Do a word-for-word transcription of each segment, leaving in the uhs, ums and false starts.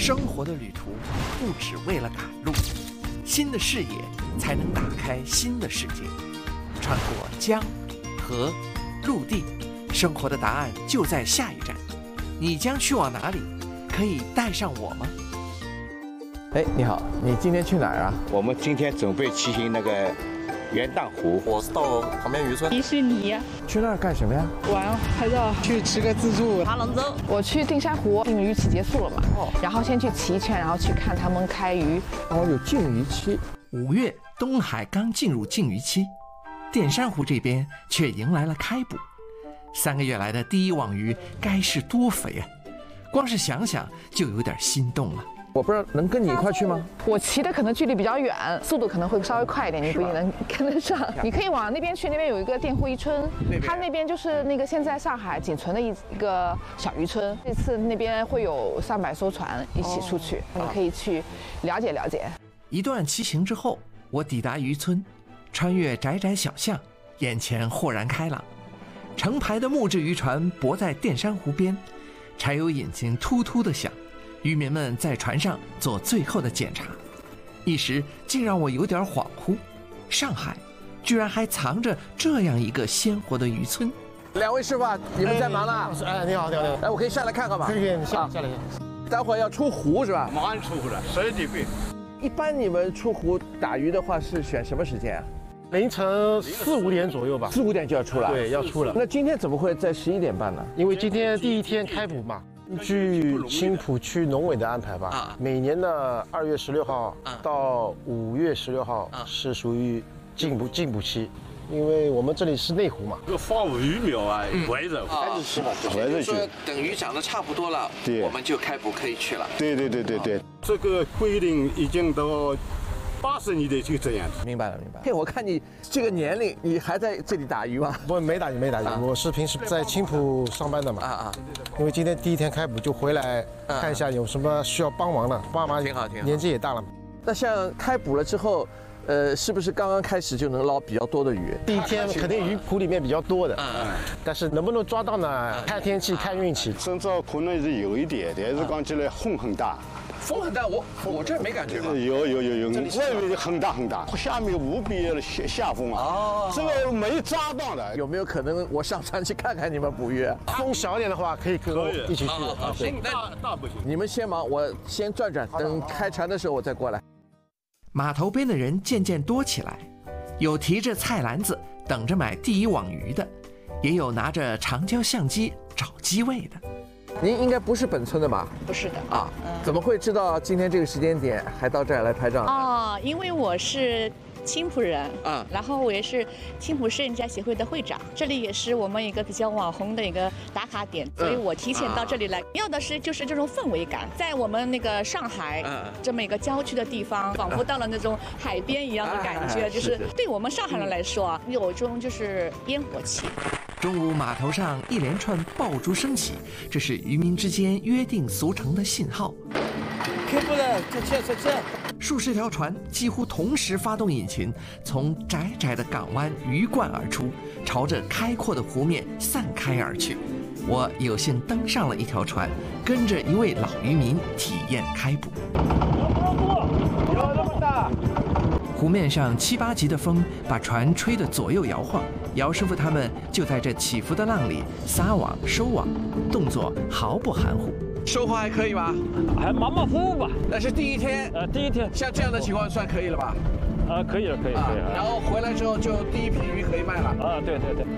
生活的旅途不只为了赶路，新的视野才能打开新的世界。穿过江、河、陆地，生活的答案就在下一站。你将去往哪里？可以带上我吗？ 哎，你好，你今天去哪儿啊？ 我们今天准备骑行那个元荡湖。 我是到旁边渔村。 迪士尼。 去那儿干什么呀？ 玩拍照。 去吃个自助。 爬龙舟。 我去定山湖，禁渔期结束了嘛，哦，然后先去骑一圈，然后去看他们开渔。 哦，有禁渔期。 五月，东海刚进入禁渔期，淀山湖这边却迎来了开捕。三个月来的第一网鱼该是多肥啊！光是想想就有点心动了。 我不知道能跟你一块去吗？ 我骑的可能距离比较远，速度可能会稍微快一点，你不一定能跟得上。你可以往那边去，那边有一个淀湖渔村，它那边就是那个现在上海仅存的一一个小渔村。这次那边会有上百艘船一起出去，你可以去了解了解。 一段骑行之后，我抵达渔村，穿越窄窄小巷，眼前豁然开朗。成排的木质渔船泊在淀山湖边，柴油引擎突突地响，渔民们在船上做最后的检查，一时竟让我有点恍惚。上海居然还藏着这样一个鲜活的渔村。 两位师傅啊，你们在忙呢？ 哎，你好，你好，你好。 哎，我可以下来看看吗？ 可以，可以，你下下来一下。 待会儿要出湖是吧？ 马上出湖了，十点半。 一般你们出湖打鱼的话是选什么时间啊？ 凌晨四五点左右吧。 四五点就要出了？ 对，要出了。 那今天怎么会在十一点半呢？ 因为今天第一天开捕嘛。据青浦区农委的安排吧，啊、每年的二月十六号到五月十六号是属于禁捕禁捕期，因为我们这里是内湖嘛。 这个放鱼苗啊，围着开始吃了， 围着去。等鱼长得差不多了， 对， 我们就开捕可以去了。 对对对对对，这个规定已经到八十年代就这样子。 明白了，明白了。嘿，我看你这个年龄，你还在这里打鱼吗？ 不，没打鱼，没打鱼。我是平时在青浦上班的嘛。啊啊。因为今天第一天开捕，就回来看一下有什么需要帮忙的。爸妈挺好，挺好。 年纪也大了嘛。 那像开捕了之后，呃，是不是刚刚开始就能捞比较多的鱼？ 第一天肯定鱼谱里面比较多的，嗯，但是能不能抓到呢？看天气，看运气。 身上可能是有一点，但是讲起来风很大。 风很大，我我这没感觉吧？ 有有有有，外面很大很大，下面无比的下下风啊！哦，这个没抓到的， 有没有可能我上船去看看你们捕鱼？ 风小一点的话，可以跟我一起去。 啊，风大大不行。 你们先忙，我先转转，等开船的时候我再过来。 码头边的人渐渐多起来，有提着菜篮子等着买第一网鱼的，也有拿着长焦相机找机位的。 您应该不是本村的吧？ 不是的啊，嗯、怎么会知道今天这个时间点还到这儿来拍照呢？ 哦，因为我是青浦人啊，然后我也是青浦摄影家协会的会长，这里也是我们一个比较网红的一个打卡点，所以我提前到这里来，要的是就是这种氛围感，在我们那个上海这么一个郊区的地方，仿佛到了那种海边一样的感觉，就是对我们上海人来说啊，有一种就是烟火气。 中午码头上一连串爆竹升起，这是渔民之间约定俗成的信号。 开捕了，再见再见。 数十条船几乎同时发动引擎，从窄窄的港湾鱼贯而出，朝着开阔的湖面散开而去。我有幸登上了一条船，跟着一位老渔民体验开捕。 有那么大？ 湖面上七八级的风把船吹得左右摇晃，姚师傅他们就在这起伏的浪里撒网收网，动作毫不含糊。 收获还可以吧？ 还马马虎虎吧。 那是第一天。 呃，第一天。 像这样的情况算可以了吧？ 呃，可以了，可以，可以。 然后回来之后就第一批鱼可以卖了。 啊，对对对。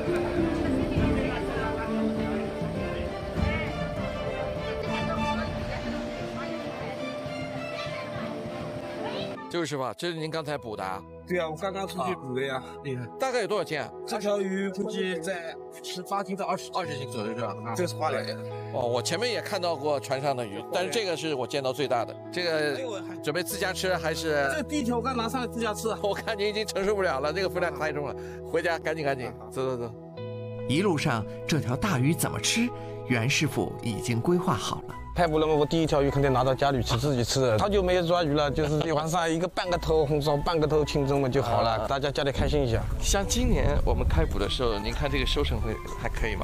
周师傅，这是您刚才捕的啊？ 对啊，我刚刚出去捕的呀，厉害。 大概有多少斤啊？ 这条鱼估计在十八斤到二十二十斤左右是吧？ 啊，这是花鲢。 哦，我前面也看到过船上的鱼，但是这个是我见到最大的。这个准备自家吃还是？ 这第一条我刚拿上来自家吃。 我看您已经承受不了了，这个分量太重了，回家赶紧赶紧，走走走。 一路上这条大鱼怎么吃，袁师傅已经规划好了。 开捕了嘛，我第一条鱼肯定拿到家里去自己吃的。好久没有抓鱼了，就是晚上一个半个头红烧，半个头清蒸嘛就好了，大家家里开心一下。 像今年我们开捕的时候，您看这个收成会还可以吗？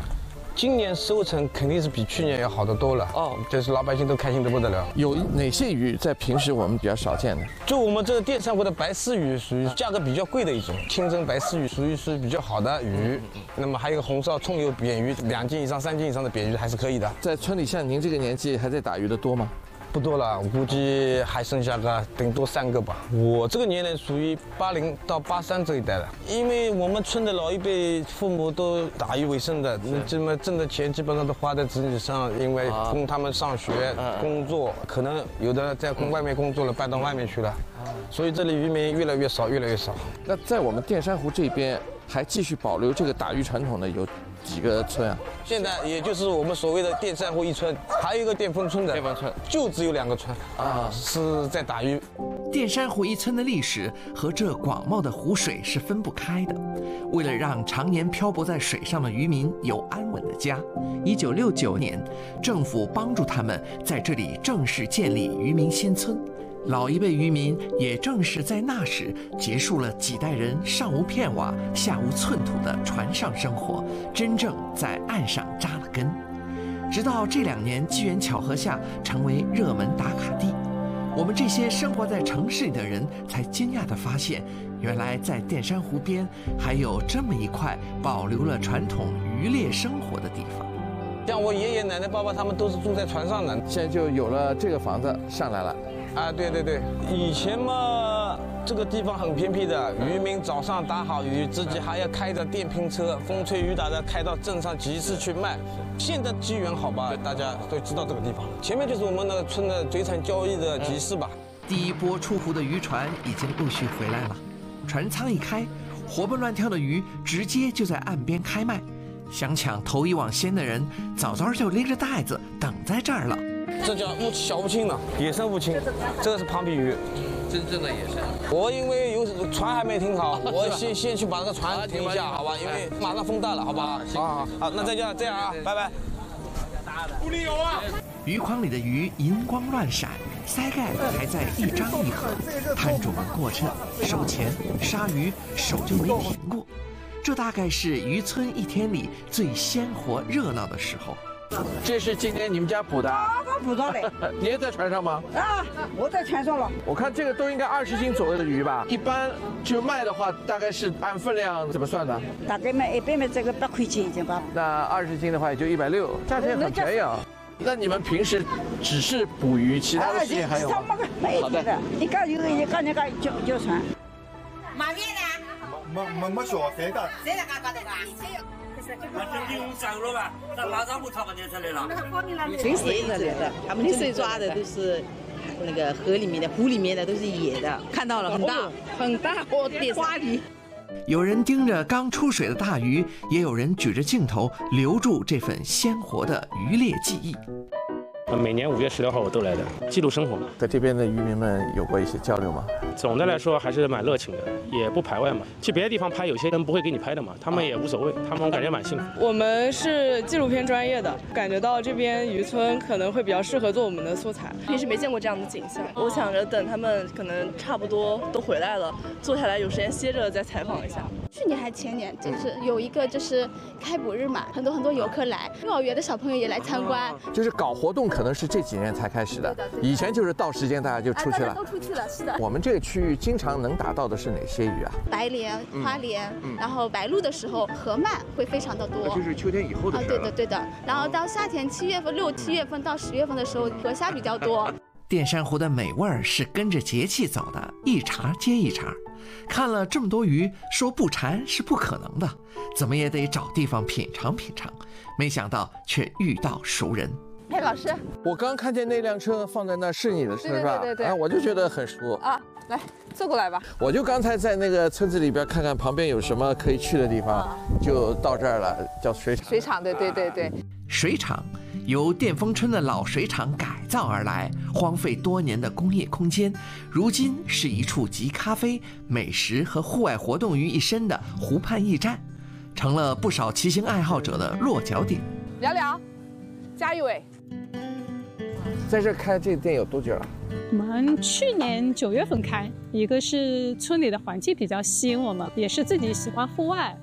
今年收成肯定是比去年要好得多了哦，就是老百姓都开心得不得了。 有哪些鱼在平时我们比较少见的？ 就我们这个电珊瑚的白丝鱼，属于价格比较贵的一种，清蒸白丝鱼属于是比较好的鱼。那么还有一个红烧葱油扁鱼，两斤以上、三斤以上的扁鱼还是可以的。 在村里像您这个年纪还在打鱼的多吗？ 不多了，我估计还剩下个顶多三个吧。我这个年龄属于八零到八三这一代了，因为我们村的老一辈父母都打鱼为生的，那这么挣的钱基本上都花在子女上，因为供他们上学、工作，可能有的在外面工作了，搬到外面去了，所以这里渔民越来越少，越来越少。 那在我们电珊瑚这边还继续保留这个打鱼传统的有几个村啊？ 现在也就是我们所谓的电珊瑚一村，还有一个电风村的， 电风村就只有两个村啊，是在打鱼。 电珊瑚一村的历史和这广袤的湖水是分不开的。为了让常年漂泊在水上的渔民有安稳的家，一九六九年，政府帮助他们在这里正式建立渔民新村。老一辈渔民也正是在那时结束了几代人上无片瓦下无寸土的船上生活，真正在岸上扎了根。直到这两年机缘巧合下成为热门打卡地，我们这些生活在城市里的人才惊讶地发现，原来在电珊瑚边还有这么一块保留了传统渔猎生活的地方。 像我爷爷奶奶爸爸他们都是住在船上的， 现在就有了这个房子上来了。 啊，对对对，以前嘛，这个地方很偏僻的，渔民早上打好鱼，自己还要开着电瓶车，风吹雨打的开到镇上集市去卖。现在机缘好吧，大家都知道这个地方，前面就是我们的村的水产交易的集市吧。 第一波出湖的渔船已经陆续回来了，船舱一开，活蹦乱跳的鱼直接就在岸边开卖。想抢头一网先的人，早早就拎着袋子等在这儿了。 这叫乌小乌青呢，野生乌青，这个是庞皮鱼， 真正的野生。 我因为有船还没停好，我先先去把这个船停一下，好吧？因为马上风大了，好吧？好好好，那再见，这样啊，拜拜。 不里有啊！ 鱼筐里的鱼银光乱闪，鳃盖还在一张一合，摊主们过秤、收钱、杀鱼，手就没停过。这大概是渔村一天里最鲜活热闹的时候。 这是今天你们家捕的？ 啊，刚捕到的。 你也在船上吗？ 啊，我在船上了。 我看这个都应该二十斤左右的鱼吧？一般就卖的话，大概是按分量怎么算的？ 大概卖一般卖这个八块钱一斤吧。 那二十斤的话也就一百六，价钱很便宜啊。那你们平时只是捕鱼，其他的事情还有吗？ 没有的，一个有一个那个叫叫船。 马面呢？ 没没没说谁的？ 谁来干干的吧？ 那这比我们下游了吧？那马上不差半年才来了。 水水的来的，他们这里抓的都是那个河里面的、湖里面的，都是野的。看到了，很大，很大，哦，点花鱼。 有人盯着刚出水的大鱼，也有人举着镜头留住这份鲜活的渔猎记忆。 每年五月十六号我都来的，记录生活。 在这边的渔民们有过一些交流吗？ 总的来说还是蛮热情的，也不排外嘛。去别的地方拍，有些人不会给你拍的嘛，他们也无所谓，他们我感觉蛮幸福。 我们是纪录片专业的，感觉到这边渔村可能会比较适合做我们的素材。 平时没见过这样的景象，我想着等他们可能差不多都回来了，坐下来有时间歇着再采访一下。 去年还前年，就是有一个就是开捕日嘛，很多很多游客来，幼儿园的小朋友也来参观。 就是搞活动可能是这几年才开始的，以前就是到时间大家就出去了。 都出去了，是的。 我们这个区域经常能打到的是哪些鱼啊？ 白鲢、花鲢，然后白鹭的时候，河鳗会非常的多。 就是秋天以后的事啊，对的对的。然后到夏天七月份、六七月份到十月份的时候，河虾比较多。 电珊瑚的美味儿是跟着节气走的，一茬接一茬。看了这么多鱼，说不馋是不可能的，怎么也得找地方品尝品尝。没想到却遇到熟人。 哎，老师， 我刚看见那辆车放在那是你的车是吧？ 对对对对。 哎，我就觉得很熟啊，来坐过来吧。 我就刚才在那个村子里边看看旁边有什么可以去的地方，啊、就到这儿了，叫水厂。 水厂，对对对对。 水厂由电风村的老水厂改造而来，荒废多年的工业空间，如今是一处集咖啡、美食和户外活动于一身的湖畔驿站，成了不少骑行爱好者的落脚点。 聊聊，加一位。 在这开这个店有多久了？ 我们去年九月份开，一个是村里的环境比较吸引我们，也是自己喜欢户外，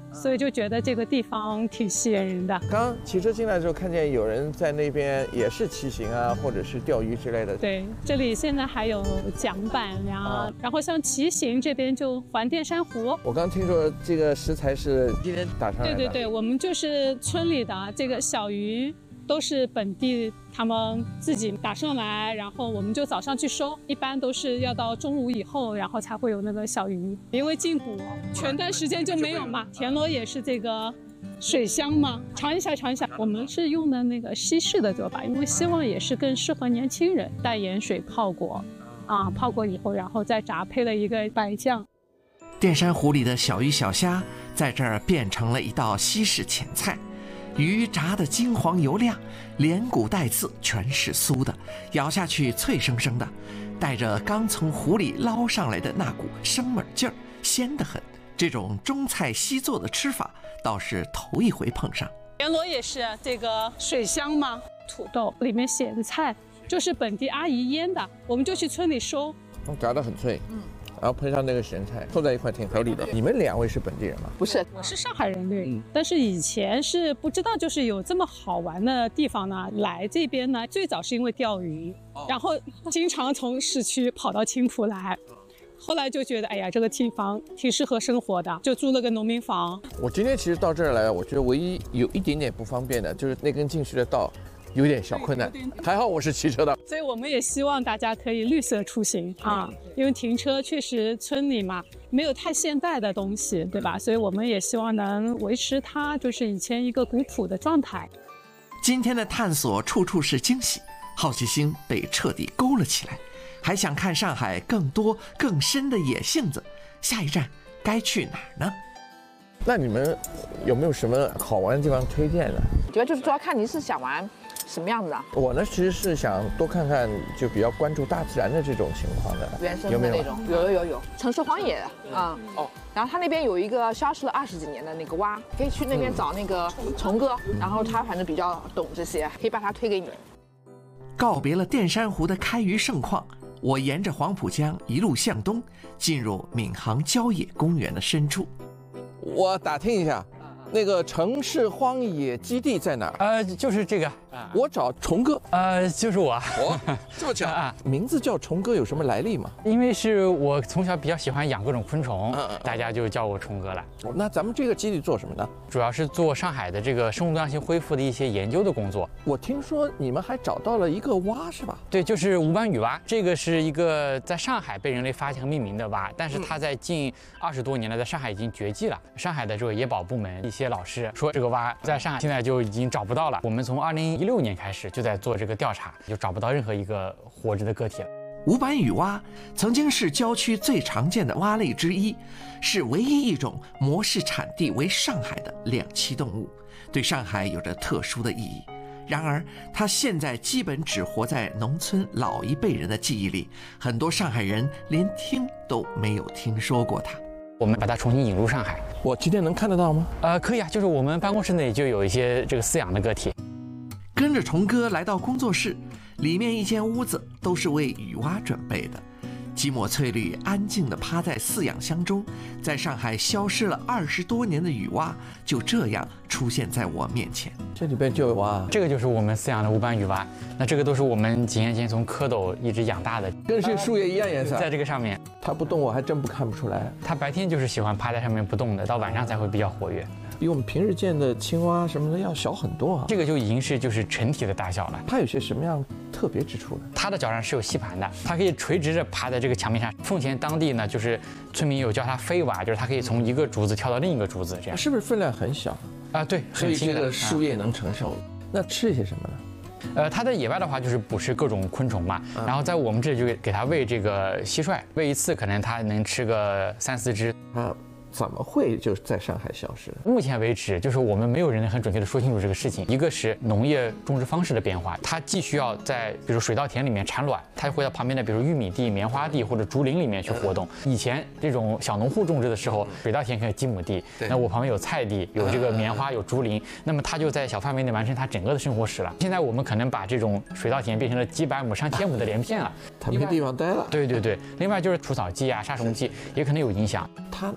所以就觉得这个地方挺吸引人的。 刚骑车进来的时候，看见有人在那边也是骑行啊，或者是钓鱼之类的。 对，这里现在还有桨板呀，啊、然后像骑行这边就环电珊瑚。 我刚听说这个食材是今天打上来的。 对对对，我们就是村里的这个小鱼。都是本地他们自己打上来，然后我们就早上去收，一般都是要到中午以后，然后才会有那个小鱼。因为进补全段时间就没有嘛。田螺也是这个水乡嘛，尝一下尝一下。我们是用的那个西式的做法，因为希望也是更适合年轻人，淡盐水泡过，啊，泡过以后，然后再炸，配了一个白酱。 电珊瑚里的小鱼小虾在这儿变成了一道西式前菜。鱼炸得金黄油亮，连骨带刺全是酥的，咬下去脆生生的，带着刚从湖里捞上来的那股生猛劲儿，鲜得很。这种中菜西做的吃法倒是头一回碰上。 田螺也是这个水乡嘛，土豆里面写的菜就是本地阿姨腌的，我们就去村里收。 炸得很脆，嗯。然后配上那个咸菜，凑在一块挺合理的。你们两位是本地人吗？ 不是，我是上海人，对。嗯、但是以前是不知道，就是有这么好玩的地方呢。来这边呢，最早是因为钓鱼，哦、然后经常从市区跑到青浦来。后来就觉得，哎呀，这个地方挺适合生活的，就租了个农民房。 我今天其实到这儿来，我觉得唯一有一点点不方便的，就是那根进去的道。有点小困难，还好我是骑车的， 所以我们也希望大家可以绿色出行啊，因为停车确实村里嘛没有太现代的东西，对吧？所以我们也希望能维持它就是以前一个古朴的状态。 今天的探索处处是惊喜，好奇心被彻底勾了起来，还想看上海更多更深的野性子，下一站该去哪儿呢？ 那你们有没有什么好玩的地方推荐呢？ 主要就是主要看你是想玩什么样子的。 我呢，其实是想多看看，就比较关注大自然的这种情况的， 原生的那种，有有有有，城市荒野啊、嗯、哦。然后他那边有一个消失了二十几年的那个蛙，可以去那边找那个虫哥，嗯、然后他反正比较懂这些，可以把他推给你。 告别了电珊瑚的开渔盛况，我沿着黄浦江一路向东，进入闵行郊野公园的深处。 我打听一下，那个城市荒野基地在哪儿？ 呃，就是这个。 我找虫哥。 呃，就是我。 哦，这么巧啊！名字叫虫哥有什么来历吗？ 因为是我从小比较喜欢养各种昆虫，嗯嗯、大家就叫我虫哥了。 那咱们这个基地做什么呢？ 主要是做上海的这个生物多样性恢复的一些研究的工作。 我听说你们还找到了一个蛙，是吧？ 对，就是无斑羽蛙。这个是一个在上海被人类发现和命名的蛙，但是它在近二十多年了，在上海已经绝迹了。上海的这个野保部门一些老师说，这个蛙在上海现在就已经找不到了。我们从二零一六年开始就在做这个调查，就找不到任何一个活着的个体了。 无斑羽蛙曾经是郊区最常见的蛙类之一，是唯一一种模式产地为上海的两栖动物，对上海有着特殊的意义。然而，它现在基本只活在农村老一辈人的记忆里，很多上海人连听都没有听说过它。 我们把它重新引入上海。 我今天能看得到吗？ 呃，可以啊，就是我们办公室内就有一些这个饲养的个体。 跟着虫哥来到工作室，里面一间屋子都是为雨蛙准备的。几抹翠绿安静地趴在饲养箱中，在上海消失了二十多年的雨蛙就这样出现在我面前。 这里边就有蛙， 这个就是我们饲养的无斑羽蛙。那这个都是我们几年前从蝌蚪一直养大的， 跟是树叶一样颜色。 在这个上面， 它不动，我还真不看不出来。 它白天就是喜欢趴在上面不动的，到晚上才会比较活跃。 比我们平时见的青蛙什么的要小很多啊。 这个就已经是就是成体的大小了。 它有些什么样特别之处呢？ 它的脚上是有吸盘的，它可以垂直着趴在这个墙面上。奉贤当地呢，就是村民有叫它飞蛙，就是它可以从一个竹子跳到另一个竹子，这样。 是不是分量很小啊？对， 所以这个树叶能承受。那吃些什么呢？ 呃，它在野外的话就是捕食各种昆虫嘛，嗯、然后在我们这里就给它喂这个蟋蟀，喂一次可能它能吃个三四只。 啊，怎么会就在上海消失？ 目前为止，就是我们没有人能很准确的说清楚这个事情。一个是农业种植方式的变化，它既需要在比如水稻田里面产卵，它会到旁边的比如玉米地、棉花地或者竹林里面去活动。以前这种小农户种植的时候，水稻田可以几亩地，那我旁边有菜地，有这个棉花，有竹林，那么它就在小范围内完成它整个的生活史了。现在我们可能把这种水稻田变成了几百亩、上千亩的连片了， 它没地方待了。 对对对，另外就是除草剂啊、杀虫剂也可能有影响。 它就一直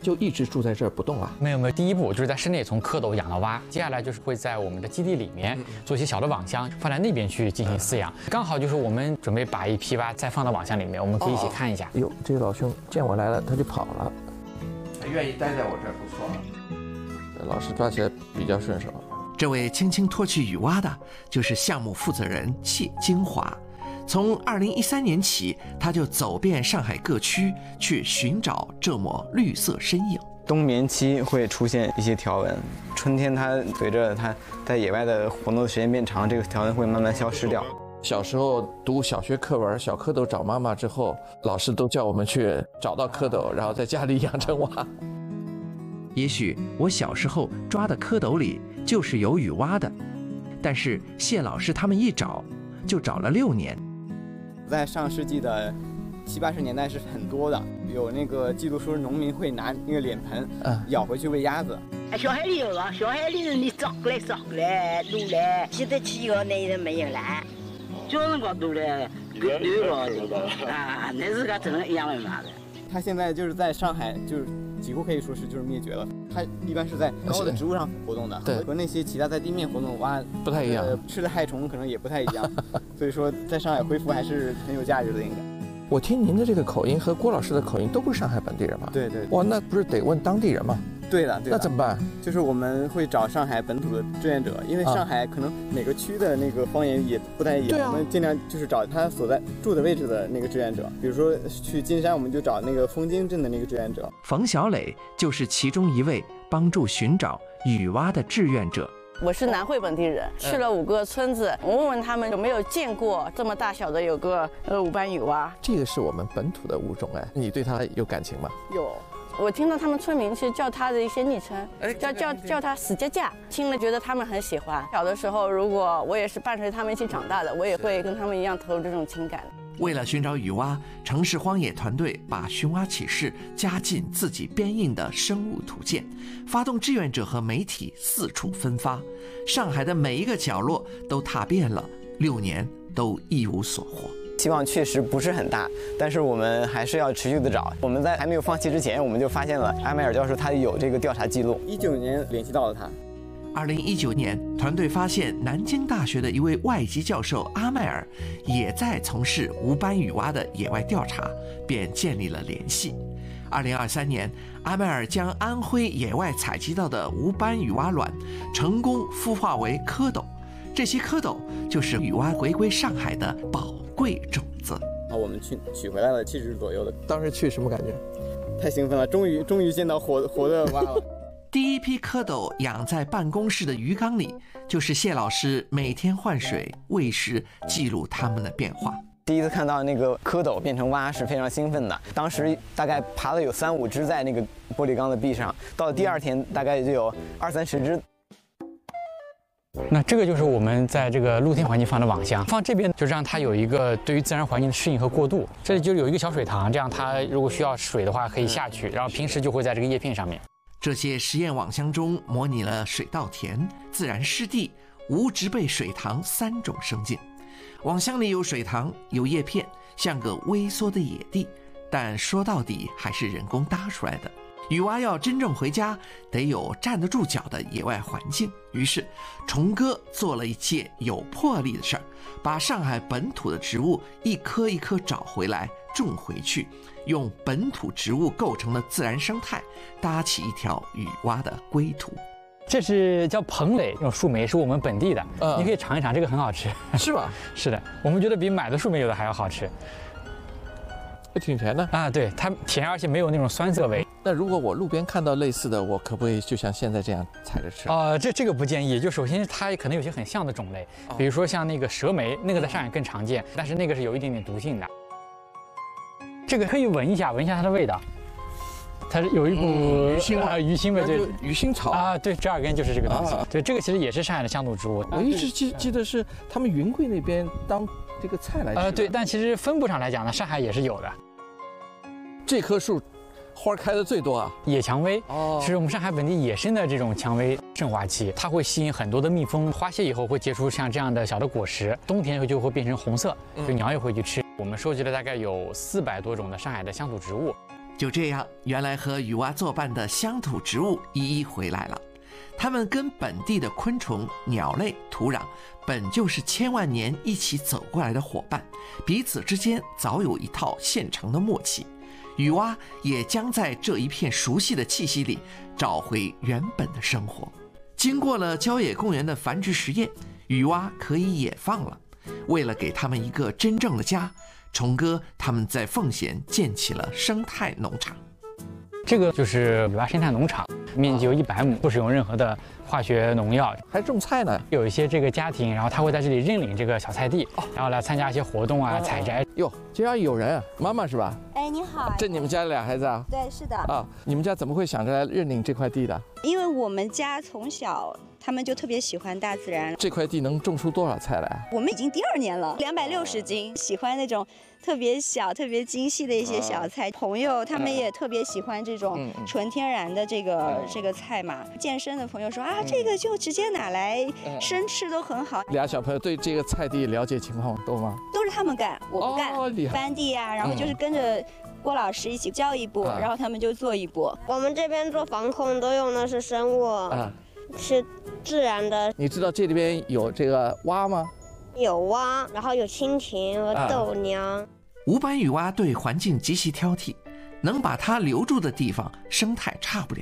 住在这儿不动啊？ 没有没有，第一步就是在室内从蝌蚪养到蛙，接下来就是会在我们的基地里面做一些小的网箱，放在那边去进行饲养。刚好就是我们准备把一批蛙再放到网箱里面，我们可以一起看一下。 哟，这个老兄见我来了，他就跑了。他愿意待在我这儿，不错。老师抓起来比较顺手。 这位轻轻脱去雨蛙的，就是项目负责人谢金华。从二零一三年起，他就走遍上海各区，去寻找这抹绿色身影。 冬眠期会出现一些条纹，春天它随着它在野外的活动的时间变长，这个条纹会慢慢消失掉。 小时候读小学课文《小蝌蚪找妈妈》之后，老师都叫我们去找到蝌蚪，然后在家里养成蛙。 也许我小时候抓的蝌蚪里就是有雨蛙的，但是谢老师他们一找就找了六年。 在上世纪的七八十年代是很多的，有那个记录说农民会拿那个脸盆舀回去喂鸭子。 小海里有啊，小海里你找过来找过来撸来，现在去个那人没有了，叫人家撸来丢了这个啊，那是个真一样的嘛的。 它现在就是在上海，就是几乎可以说是就是灭绝了。它一般是在高的植物上活动的， 对， 和那些其他在地面活动的蛙不太一样， 呃、吃的害虫可能也不太一样。所以说，在上海恢复还是很有价值的，应该。 我听您的这个口音和郭老师的口音都不是上海本地人吗？ 对对。 哇，那不是得问当地人吗？ 对的，对的。 那怎么办？ 就是我们会找上海本土的志愿者，因为上海可能每个区的那个方言也不太一样，啊、我们尽量就是找他所在住的位置的那个志愿者。比如说去金山，我们就找那个枫泾镇的那个志愿者。 冯小磊就是其中一位帮助寻找雨蛙的志愿者。 我是南汇本地人，去了五个村子，我问问他们有没有见过这么大小的有个呃五斑雨蛙。 这个是我们本土的物种哎，你对它有感情吗？ 有。我听到他们村民是叫它的一些昵称，叫叫叫它死佳佳，听了觉得他们很喜欢。小的时候，如果我也是伴随他们一起长大的，我也会跟他们一样投入这种情感。 为了寻找雨蛙，城市荒野团队把寻蛙启事加进自己编印的生物图鉴，发动志愿者和媒体四处分发，上海的每一个角落都踏遍了，六年都一无所获。 希望确实不是很大，但是我们还是要持续的找。我们在还没有放弃之前，我们就发现了阿迈尔教授他有这个调查记录。一九年联系到了他。 二零一九年，团队发现南京大学的一位外籍教授阿迈尔也在从事无斑雨蛙的野外调查，便建立了联系。二零二三年，阿迈尔将安徽野外采集到的无斑雨蛙卵成功孵化为蝌蚪，这些蝌蚪就是雨蛙回归上海的宝贵种子。 啊，我们去取回来了七只左右的。 当时去什么感觉？ 太兴奋了，终于终于见到活活的蛙了。 第一批蝌蚪养在办公室的鱼缸里，就是谢老师每天换水、喂食，记录它们的变化。 第一次看到那个蝌蚪变成蛙是非常兴奋的，当时大概爬了有三五只在那个玻璃缸的壁上，到了第二天大概就有二三十只。 那这个就是我们在这个露天环境放的网箱，放这边就让它有一个对于自然环境的适应和过渡。这里就有一个小水塘，这样它如果需要水的话可以下去，然后平时就会在这个叶片上面。 这些实验网箱中模拟了水稻田、自然湿地、无植被水塘三种生境。网箱里有水塘，有叶片，像个微缩的野地，但说到底还是人工搭出来的。雨蛙要真正回家，得有站得住脚的野外环境。于是，虫哥做了一件有魄力的事儿，把上海本土的植物一棵一棵找回来，种回去，用本土植物构成的自然生态，搭起一条雨蛙的归途。 这是叫蓬蕾，这种树莓是我们本地的，嗯、你可以尝一尝，这个很好吃。 是吧？ 是的，我们觉得比买的树莓有的还要好吃。 挺甜的啊，对，它甜，而且没有那种酸涩味。 那如果我路边看到类似的，我可不可以就像现在这样采着吃？ 啊、呃，这这个不建议。就首先它可能有些很像的种类，比如说像那个蛇莓，那个在上海更常见，但是那个是有一点点毒性的。这个可以闻一下，闻一下它的味道。它是有一股、 嗯、鱼腥味， 啊，鱼腥味，对， 鱼腥草啊，对，折耳根就是这个东西。啊、对，这个其实也是上海的乡土植物。 我一直记记得是他们云贵那边当这个菜来吃。 呃，对，但其实分布上来讲呢，上海也是有的。 这棵树花开的最多啊， 野蔷薇哦，是我们上海本地野生的这种蔷薇盛华期，它会吸引很多的蜜蜂，花谢以后会结出像这样的小的果实，冬天就会变成红色，就鸟也会去吃。嗯、我们收集了大概有四百多种的上海的乡土植物。 就这样，原来和雨蛙作伴的乡土植物一一回来了。它们跟本地的昆虫、鸟类、土壤本就是千万年一起走过来的伙伴，彼此之间早有一套现成的默契。雨蛙也将在这一片熟悉的气息里找回原本的生活。经过了郊野公园的繁殖实验，雨蛙可以野放了。为了给他们一个真正的家，崇哥他们在奉贤建起了生态农场。 这个就是雨蛙生态农场，面积有一百亩，不使用任何的化学农药， 还种菜呢。 有一些这个家庭，然后他会在这里认领这个小菜地，然后来参加一些活动啊、采摘。 哟，竟然有人啊！妈妈是吧？ 哎，你好。 这你们家俩孩子啊？ 对，是的。 啊，你们家怎么会想着来认领这块地的？ 因为我们家从小他们就特别喜欢大自然。 这块地能种出多少菜来？ 我们已经第二年了，两百六十斤，喜欢那种特别小、特别精细的一些小菜。啊、朋友他们也特别喜欢这种纯天然的这个、嗯、这个菜嘛。健身的朋友说啊，嗯、这个就直接拿来生吃都很好。 俩小朋友对这个菜地了解情况多吗？ 都是他们干，我不干。 哦， 翻地啊，然后就是跟着郭老师一起教一步，嗯、然后他们就做一步。 我们这边做防控都用的是生物，啊、是自然的。 你知道这里边有这个蛙吗？ 有蛙，然后有蜻蜓和豆娘。 吴斑雨蛙对环境极其挑剔，能把它留住的地方，生态差不了。